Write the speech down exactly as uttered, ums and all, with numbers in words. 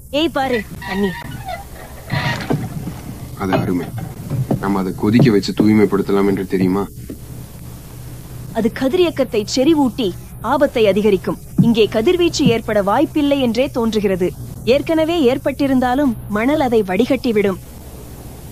ஏய் பாரு தண்ணி. அது அருமை. நம்ம அதை கொதிக்க வச்சு தூய்மைப்படுத்தலாம் என்று தெரியுமா? அது கதிரியக்கத்தை செறிவூட்டி ஆபத்தை அதிகரிக்கும். இங்கே கதிர்வீச்சு ஏற்பட வாய்ப்பில்லை என்றே தோன்றுகிறது. ஏற்கனவே ஏற்பட்டிருந்தாலும் மணல் அதை வடிகட்டிவிடும்.